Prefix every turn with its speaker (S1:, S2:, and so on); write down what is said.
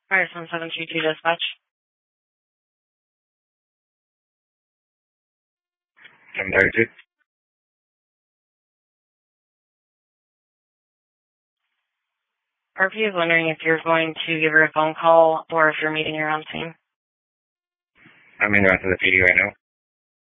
S1: Fire 1722 dispatch.
S2: I'm directed.
S1: RP is wondering if you're going to give her a phone call or if you're meeting her on scene.
S2: I'm in route to the PD right now.